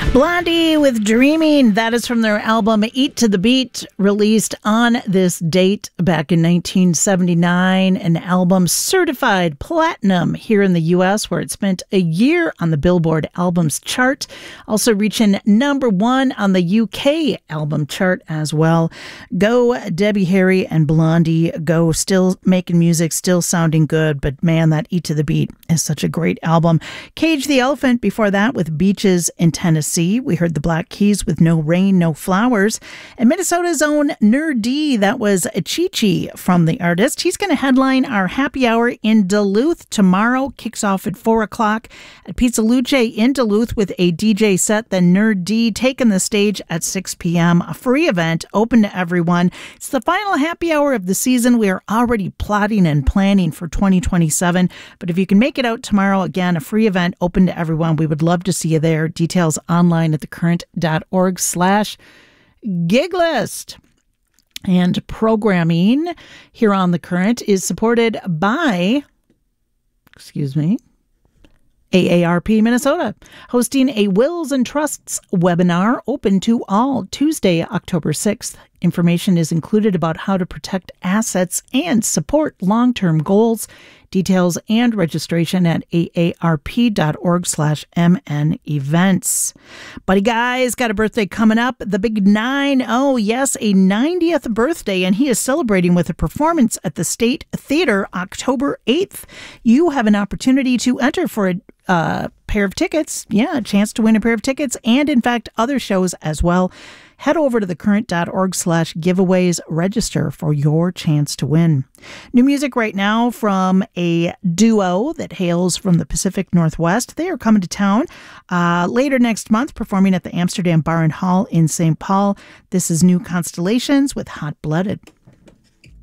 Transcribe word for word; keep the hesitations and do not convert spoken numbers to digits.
Blondie with Dreaming. That is from their album Eat to the Beat, released on this date back in nineteen seventy-nine. An album certified platinum here in the U S, where it spent a year on the Billboard Albums chart, also reaching number one on the U K album chart as well. Go Debbie Harry and Blondie. Go, still making music, still sounding good, but man, that Eat to the Beat is such a great album. Cage the Elephant before that with Beaches in Tennessee. We heard the Black Keys with No Rain, No Flowers. And Minnesota's own Nerd D, that was Chi Chi from the artist. He's going to headline our happy hour in Duluth tomorrow. Kicks off at four o'clock at Pizza Luce in Duluth with a D J set. Then Nerd D taking the stage at six p.m. A free event open to everyone. It's the final happy hour of the season. We are already plotting and planning for twenty twenty-seven. But if you can make it out tomorrow, again, a free event open to everyone. We would love to see you there. Details online at thecurrent.org slash gig list. And programming here on The Current is supported by, excuse me, A A R P Minnesota, hosting a Wills and Trusts webinar open to all Tuesday, October sixth. Information is included about how to protect assets and support long-term goals. Details and registration at aarp.org slash mn events. Buddy Guy's got a birthday coming up, the big nine. Oh, yes, a ninetieth birthday, and he is celebrating with a performance at the State Theater October eighth. You have an opportunity to enter for a uh, pair of tickets. Yeah, a chance to win a pair of tickets, and in fact, other shows as well. Head over to thecurrent.org slash giveaways. Register for your chance to win. New music right now from a duo that hails from the Pacific Northwest. They are coming to town uh, later next month, performing at the Amsterdam Bar and Hall in Saint Paul. This is New Constellations with Hot Blooded.